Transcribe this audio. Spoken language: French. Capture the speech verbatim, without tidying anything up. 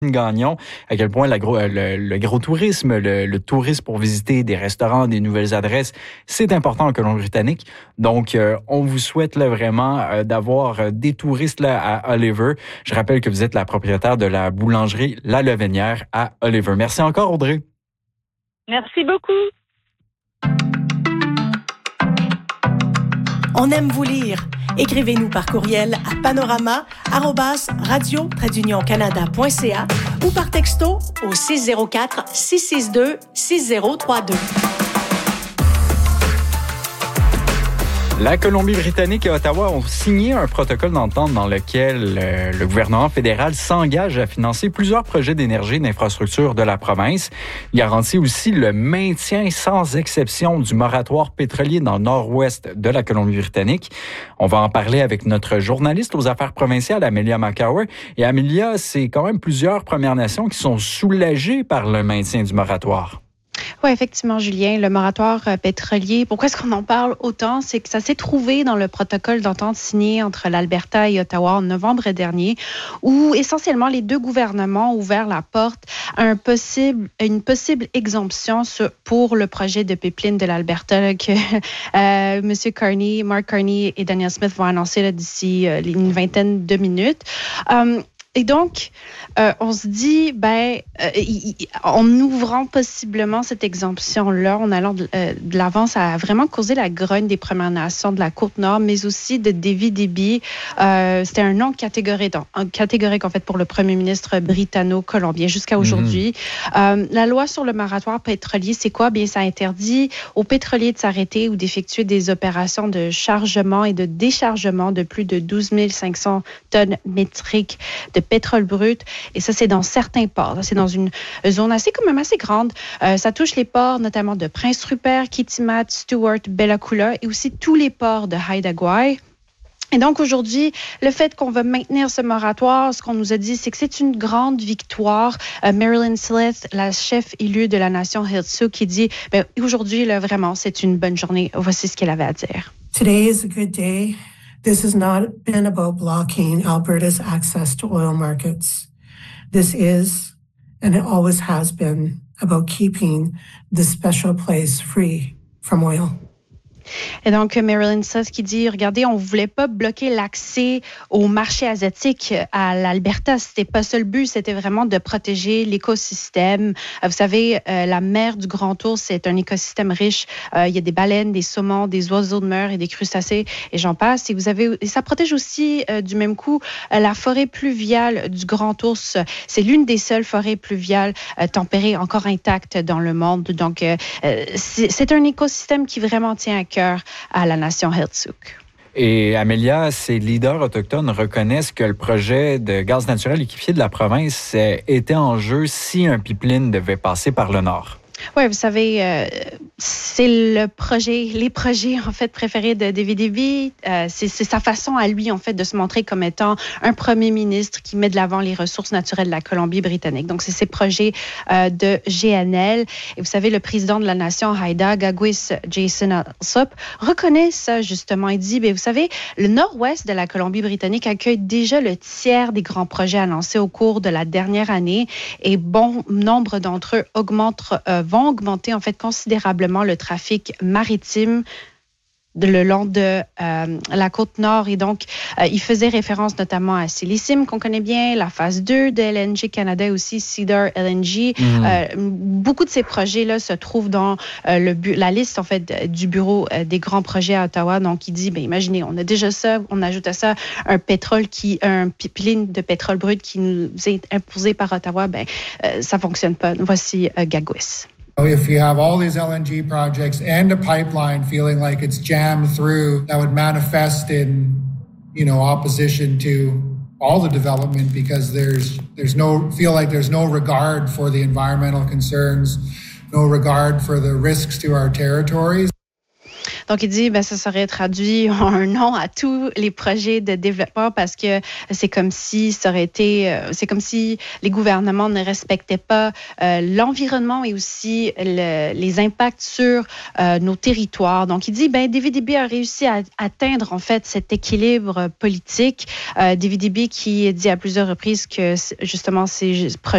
Gagnon, à quel point l'agro, le, le gros tourisme, le, le tourisme pour visiter des restaurants, des nouvelles adresses, c'est important en Colombie-Britannique. Donc, euh, on vous souhaite là, vraiment euh, d'avoir des touristes là, à Oliver. Je rappelle que vous êtes la propriétaire de la boulangerie La Levenière à Oliver. Merci encore, Audrey. Merci beaucoup. On aime vous lire. Écrivez-nous par courriel à panorama arobase radio tiret union canada point c a ou par texto au six zéro quatre, six six deux, six zéro trois deux. La Colombie-Britannique et Ottawa ont signé un protocole d'entente dans lequel euh, le gouvernement fédéral s'engage à financer plusieurs projets d'énergie et d'infrastructure de la province. Il garantit aussi le maintien sans exception du moratoire pétrolier dans le nord-ouest de la Colombie-Britannique. On va en parler avec notre journaliste aux affaires provinciales, Amelia McCower. Et Amelia, c'est quand même plusieurs Premières Nations qui sont soulagées par le maintien du moratoire. Oui, effectivement, Julien, le moratoire euh, pétrolier, pourquoi est-ce qu'on en parle autant? C'est que ça s'est trouvé dans le protocole d'entente signé entre l'Alberta et Ottawa en novembre dernier, où essentiellement les deux gouvernements ont ouvert la porte à un possible, une possible exemption sur, pour le projet de pipeline de l'Alberta là, que euh, M. Carney, Mark Carney et Danielle Smith vont annoncer là, d'ici euh, une vingtaine de minutes. Um, Et donc, euh, on se dit, ben, euh, y, y, en ouvrant possiblement cette exemption-là, en allant de, euh, de l'avant, ça a vraiment causé la grogne des Premières Nations de la Côte-Nord, mais aussi de David Eby. Euh, c'était un non catégorique, catégorique, en fait, pour le premier ministre britanno-colombien jusqu'à aujourd'hui. Mm-hmm. Euh, la loi sur le moratoire pétrolier, c'est quoi? Bien, ça interdit aux pétroliers de s'arrêter ou d'effectuer des opérations de chargement et de déchargement de plus de douze mille cinq cents tonnes métriques de pétrole brut, et ça, c'est dans certains ports. C'est dans une zone assez, quand même assez grande. Euh, ça touche les ports, notamment de Prince Rupert, Kitimat, Stewart, Bella Coola, et aussi tous les ports de Haida Gwaii. Et donc, aujourd'hui, le fait qu'on va maintenir ce moratoire, ce qu'on nous a dit, c'est que c'est une grande victoire. Euh, Marilyn Sleth, la chef élue de la nation Heiltsuk, qui dit, ben, aujourd'hui, là, vraiment, c'est une bonne journée. Voici ce qu'elle avait à dire. Today is a good day. This has not been about blocking Alberta's access to oil markets. This is, and it always has been, about keeping this special place free from oil. Et donc, Marilyn Suss qui dit, regardez, on ne voulait pas bloquer l'accès au marché asiatique à l'Alberta. C'était pas ça le but, c'était vraiment de protéger l'écosystème. Vous savez, euh, la mer du Grand Ours, c'est un écosystème riche. Euh, il y a des baleines, des saumons, des oiseaux de mer et des crustacés, et j'en passe. Et vous avez, et ça protège aussi, euh, du même coup, euh, la forêt pluviale du Grand Ours. C'est l'une des seules forêts pluviales euh, tempérées encore intactes dans le monde. Donc, euh, c'est, c'est un écosystème qui vraiment tient à cœur à la nation Heiltsuk. Et Amelia, ces leaders autochtones reconnaissent que le projet de gaz naturel liquéfié de la province était en jeu si un pipeline devait passer par le nord. Oui, vous savez, euh, c'est le projet, les projets en fait préférés de David Eby. Euh, c'est, c'est sa façon à lui en fait de se montrer comme étant un premier ministre qui met de l'avant les ressources naturelles de la Colombie-Britannique. Donc, c'est ses projets euh, de G N L. Et vous savez, le président de la nation Haida Gwaii, Jason Alsop, reconnaît ça justement. Il dit, bien, vous savez, le nord-ouest de la Colombie-Britannique accueille déjà le tiers des grands projets annoncés au cours de la dernière année, et bon nombre d'entre eux augmentent euh, vont augmenter en fait considérablement le trafic maritime de le long de euh, la côte nord. Et donc, euh, il faisait référence notamment à Sillicim, qu'on connaît bien, la phase deux de L N G Canada, aussi Cedar L N G. Mm. Euh, beaucoup de ces projets-là se trouvent dans euh, le bu- la liste en fait du bureau euh, des grands projets à Ottawa. Donc, il dit, ben, imaginez, on a déjà ça, on ajoute à ça un pétrole qui, un pipeline de pétrole brut qui nous est imposé par Ottawa. Ben, euh, ça fonctionne pas. Voici euh, Gagwis. If you have all these L N G projects and a pipeline feeling like it's jammed through, that would manifest in, you know, opposition to all the development because there's there's no feel like there's no regard for the environmental concerns, no regard for the risks to our territories. Donc, il dit ben ça serait traduit en un non à tous les projets de développement parce que c'est comme si ça aurait été, c'est comme si les gouvernements ne respectaient pas euh, l'environnement et aussi le, les impacts sur euh, nos territoires. Donc, il dit ben David Eby a réussi à atteindre en fait cet équilibre politique. Euh, David Eby qui dit à plusieurs reprises que justement ces projets